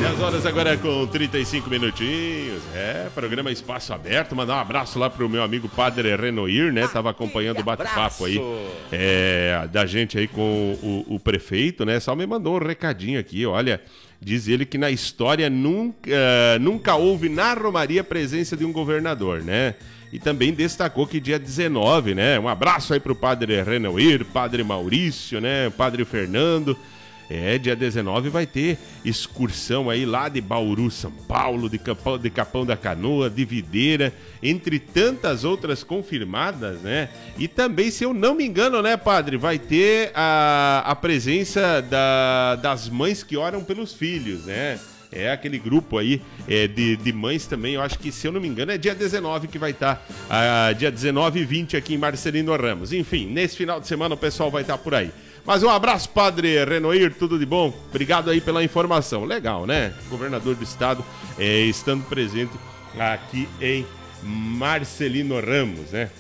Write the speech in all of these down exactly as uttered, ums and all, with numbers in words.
dez horas agora com trinta e cinco minutinhos. É, programa Espaço Aberto. Mandar um abraço lá pro meu amigo Padre Renoir, né? Tava acompanhando o bate-papo aí é, da gente aí com o, o prefeito, né? Só me mandou um recadinho aqui, olha. Diz ele que na história nunca, uh, nunca houve na Romaria a presença de um governador, né? E também destacou que dia dezenove, né? Um abraço aí pro Padre Renoir, Padre Maurício, né? Padre Fernando. É, dia dezenove vai ter excursão aí lá de Bauru, São Paulo, de Capão, de Capão da Canoa, de Videira, entre tantas outras confirmadas, né? E também, se eu não me engano, né, padre, vai ter a, a presença da, das mães que oram pelos filhos, né? É aquele grupo aí é, de, de mães também, eu acho que, se eu não me engano, é dia dezenove que vai estar, tá, uh, dia dezenove e vinte aqui em Marcelino Ramos. Enfim, nesse final de semana o pessoal vai estar tá por aí. Mas um abraço, Padre Renoir, tudo de bom? Obrigado aí pela informação. Legal, né? Governador do estado é, estando presente aqui em Marcelino Ramos, né?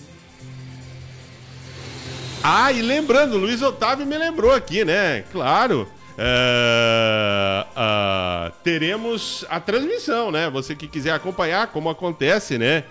Ah, e lembrando, Luiz Otávio me lembrou aqui, né? Claro. Uh, uh, teremos a transmissão, né? Você que quiser acompanhar como acontece, né?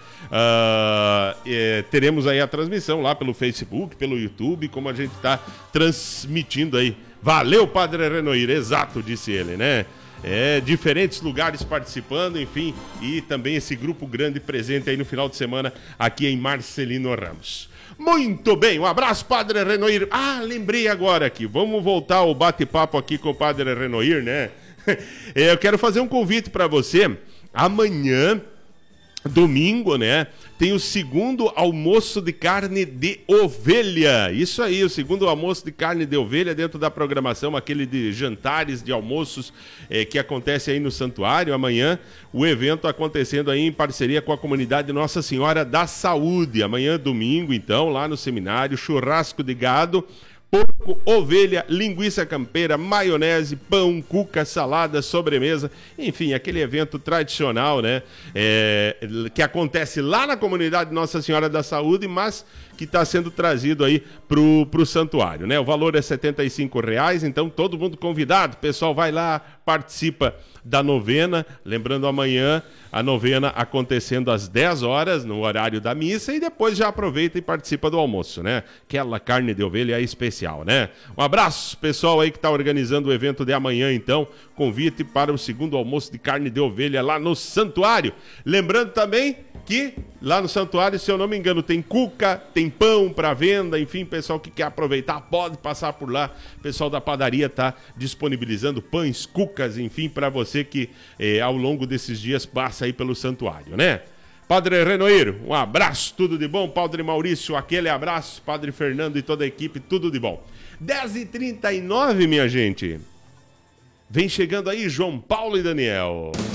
Uh, é, teremos aí a transmissão lá pelo Facebook, pelo YouTube, como a gente tá transmitindo aí. Valeu, Padre Renoir, exato, disse ele, né? É, diferentes lugares participando, enfim, e também esse grupo grande presente aí no final de semana aqui em Marcelino Ramos. Muito bem, um abraço, Padre Renoir. Ah, lembrei agora aqui, vamos voltar ao bate-papo aqui com o Padre Renoir, né? Eu quero fazer um convite para você. Amanhã, domingo, né? Tem o segundo almoço de carne de ovelha. Isso aí, o segundo almoço de carne de ovelha dentro da programação, aquele de jantares, de almoços é, que acontece aí no santuário. Amanhã, o evento acontecendo aí em parceria com a comunidade Nossa Senhora da Saúde. Amanhã, domingo, então, lá no seminário, churrasco de gado, porco, ovelha, linguiça campeira, maionese, pão, cuca, salada, sobremesa, enfim, aquele evento tradicional, né, é, que acontece lá na comunidade Nossa Senhora da Saúde, mas que está sendo trazido aí pro, pro santuário, né? O valor é setenta e cinco reais, então todo mundo convidado, o pessoal vai lá, participa da novena, lembrando amanhã a novena acontecendo às dez horas no horário da missa e depois já aproveita e participa do almoço, né? Aquela carne de ovelha é especial, né? Um abraço, pessoal aí que está organizando o evento de amanhã, então, convite para o segundo almoço de carne de ovelha lá no santuário. Lembrando também que lá no santuário, se eu não me engano, tem cuca, tem pão para venda, enfim, pessoal que quer aproveitar pode passar por lá. O pessoal da padaria tá disponibilizando pães, cucas, enfim, para você que eh, ao longo desses dias passa aí pelo santuário, né? Padre Renoir, um abraço, tudo de bom. Padre Maurício, aquele abraço. Padre Fernando e toda a equipe, tudo de bom. dez e trinta e nove, minha gente. Vem chegando aí João Paulo e Daniel.